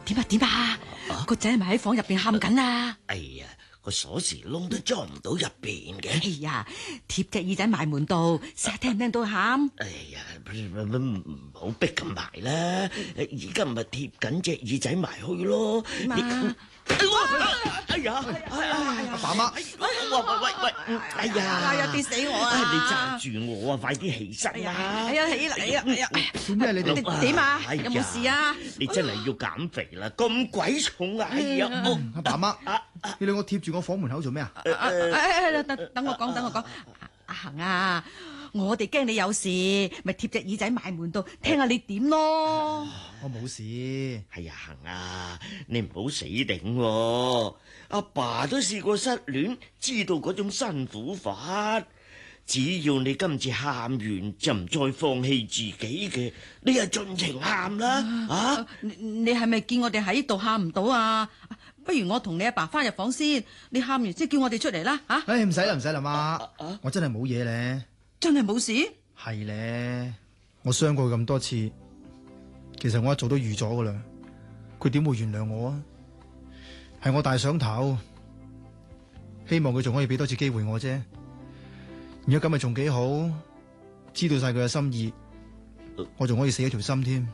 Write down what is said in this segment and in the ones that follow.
點啊？個仔係咪喺房入邊喊緊啊？ 哎呀，個鎖匙窿都裝唔到入邊嘅。 哎呀，貼隻耳仔埋門度，成日聽唔聽到喊？ 哎呀，唔好逼咁埋啦，而家咪貼緊隻耳仔埋去咯。 點啊？ 哎呀， 阿爸媽， 喂，哎呀， 跌死我啊！ 你揸住我啊，快啲起身啦！ 哎呀，起嚟啊！ 做咩你哋？ 點啊？ 哎呀有冇事啊？ 你真係要減肥啦，咁鬼重啊！哎呀， 阿爸媽，你兩個貼住我房門口做咩啊？ 等我講，阿恒啊，我哋驚你有事，咪貼隻耳仔埋門度，聽下你點咯。 我冇事。 係啊，恒啊，你唔好死頂喎。阿爸都試過失戀，知道嗰種辛苦法。只要你今次喊完就唔再放棄自己嘅，你就盡情喊啦。啊！ 你係咪見我哋喺度喊唔到啊？不如我同你阿爸翻入房先，你喊完先叫我哋出嚟啦。吓！ 唔使啦，媽，我真係冇嘢咧。 真係冇事？ 係咧，我傷過佢咁多次，其實我一早都預咗噶啦。佢點會原諒我啊？係我大想頭，希望佢仲可以俾多次機會我啫。而家咁咪仲幾好，知道晒佢嘅心意，我仲可以死一條心添。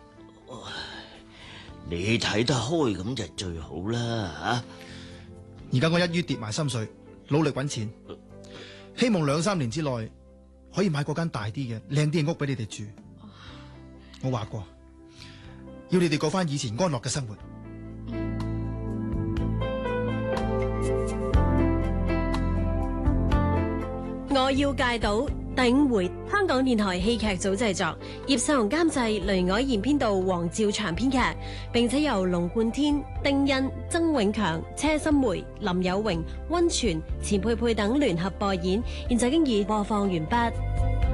你睇得開咁就最好啦吓。 而家我一於跌埋心水，努力搵錢，希望2-3年之內可以買嗰間大啲嘅、靚啲嘅屋俾你哋住。我話過，要你哋過翻以前安樂嘅生活。 我要戒賭第5回，香港電台戲劇組製作，葉世雄監製，雷凱賢編導，黃兆祥編劇，並且由龍冠天、丁欣、曾永強、車心梅、林有榮、溫泉、錢佩佩等聯合播演，現在經已播放完畢。